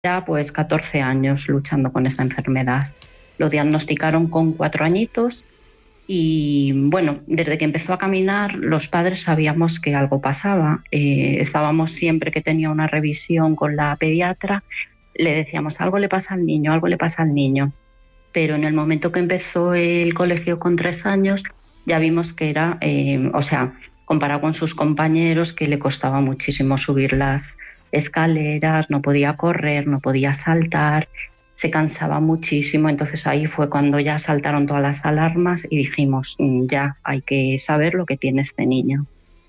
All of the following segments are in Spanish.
ya pues 14 años luchando con esta enfermedad. Lo diagnosticaron con 4 añitos y bueno, desde que empezó a caminar los padres sabíamos que algo pasaba. Estábamos siempre que tenía una revisión con la pediatra, le decíamos algo le pasa al niño, algo le pasa al niño. Pero en el momento que empezó el colegio con 3 años ya vimos que era, comparado con sus compañeros, que le costaba muchísimo subir las escaleras, no podía correr, no podía saltar, se cansaba muchísimo. Entonces ahí fue cuando ya saltaron todas las alarmas y dijimos, ya hay que saber lo que tiene este niño.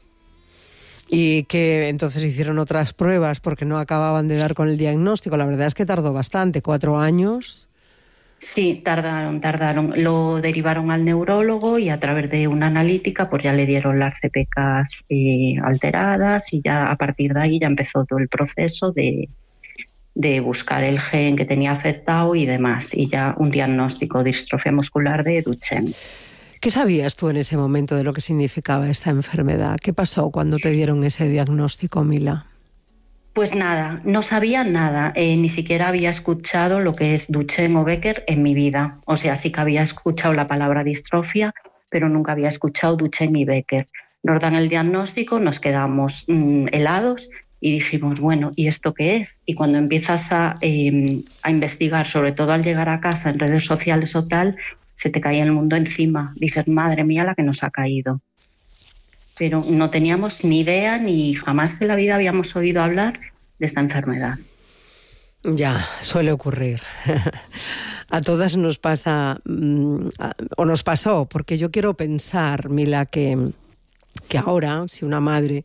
Y que entonces hicieron otras pruebas porque no acababan de dar con el diagnóstico. La verdad es que tardó bastante, 4 años. Sí, tardaron. Lo derivaron al neurólogo y a través de una analítica pues ya le dieron las CPKs alteradas y ya a partir de ahí ya empezó todo el proceso de buscar el gen que tenía afectado y demás, y ya un diagnóstico de distrofia muscular de Duchenne. ¿Qué sabías tú en ese momento de lo que significaba esta enfermedad? ¿Qué pasó cuando te dieron ese diagnóstico, Mila? Pues nada, no sabía nada, ni siquiera había escuchado lo que es Duchenne o Becker en mi vida. O sea, sí que había escuchado la palabra distrofia, pero nunca había escuchado Duchenne y Becker. Nos dan el diagnóstico, nos quedamos helados y dijimos, bueno, ¿y esto qué es? Y cuando empiezas a investigar, sobre todo al llegar a casa en redes sociales o tal, se te cae el mundo encima. Dices, madre mía, la que nos ha caído. Pero no teníamos ni idea ni jamás en la vida habíamos oído hablar de esta enfermedad. Ya, suele ocurrir. A todas nos pasa, o nos pasó, porque yo quiero pensar, Mila, que ahora, si una madre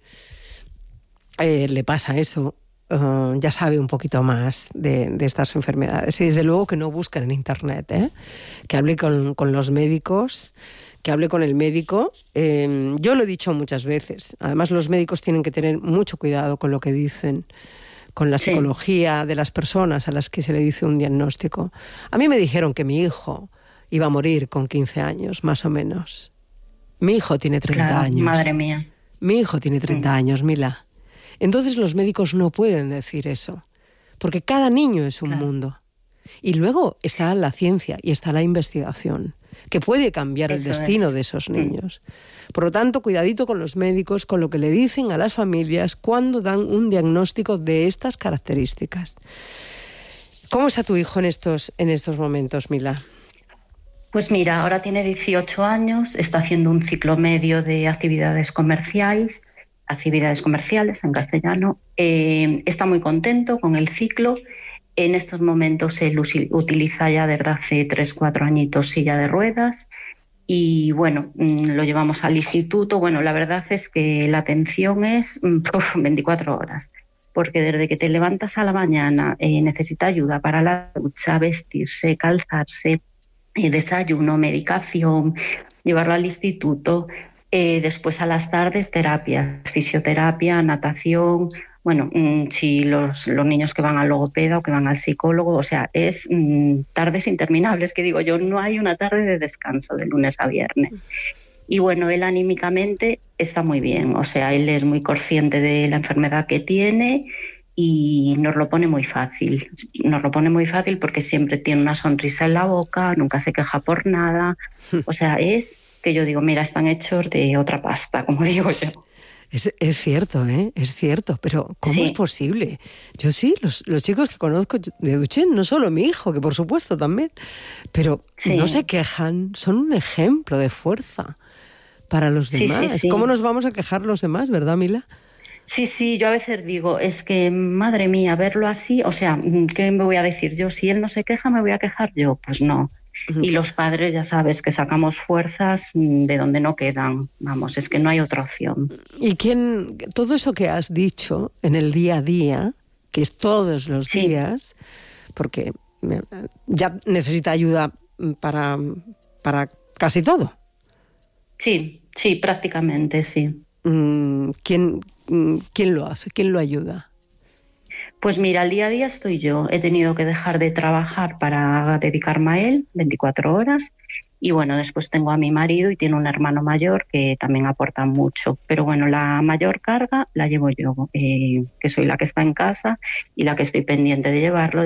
le pasa eso, ya sabe un poquito más de estas enfermedades. Y desde luego que no busquen en internet, que hable con los médicos, que hable con el médico. Yo lo he dicho muchas veces. Además, los médicos tienen que tener mucho cuidado con lo que dicen, con la psicología de las personas a las que se le dice un diagnóstico. A mí me dijeron que mi hijo iba a morir con 15 años, más o menos. Mi hijo tiene 30 años. Madre mía. Mi hijo tiene 30 años, Mila. Entonces los médicos no pueden decir eso, porque cada niño es un mundo. Y luego está la ciencia y está la investigación, que puede cambiar el destino de esos niños. Por lo tanto, cuidadito con los médicos, con lo que le dicen a las familias cuando dan un diagnóstico de estas características. ¿Cómo está tu hijo en estos momentos, Mila? Pues mira, ahora tiene 18 años, está haciendo un ciclo medio de actividades comerciales en castellano. Está muy contento con el ciclo. En estos momentos él utiliza ya desde hace 3-4 añitos silla de ruedas y bueno, lo llevamos al instituto. Bueno, la verdad es que la atención es 24 horas, porque desde que te levantas a la mañana necesita ayuda para la ducha, vestirse, calzarse, desayuno, medicación, llevarlo al instituto. Después a las tardes terapia, fisioterapia, natación. Bueno, si los niños que van al logopeda o que van al psicólogo, o sea, es tardes interminables, que digo yo, no hay una tarde de descanso de lunes a viernes. Y bueno, él anímicamente está muy bien, o sea, él es muy consciente de la enfermedad que tiene y nos lo pone muy fácil. Nos lo pone muy fácil porque siempre tiene una sonrisa en la boca, nunca se queja por nada. O sea, es que yo digo, mira, están hechos de otra pasta, como digo yo. Es cierto, es cierto, pero ¿cómo es posible? Yo sí, los chicos que conozco de Duchenne, no solo mi hijo, que por supuesto también, pero no se quejan, son un ejemplo de fuerza para los demás. ¿Cómo nos vamos a quejar los demás, verdad, Mila? Sí, yo a veces digo, es que, madre mía, verlo así, o sea, ¿qué me voy a decir yo? Si él no se queja, ¿me voy a quejar yo? Pues no. Y los padres, ya sabes, que sacamos fuerzas de donde no quedan. Vamos, es que no hay otra opción. Y todo eso que has dicho en el día a día, que es todos los días, porque ya necesita ayuda para casi todo. Sí, prácticamente, sí. ¿Quién lo hace? ¿Quién lo ayuda? Pues mira, al día a día estoy yo. He tenido que dejar de trabajar para dedicarme a él 24 horas Y bueno, después tengo a mi marido y tiene un hermano mayor que también aporta mucho. Pero bueno, la mayor carga la llevo yo, que soy la que está en casa y la que estoy pendiente de llevarlo,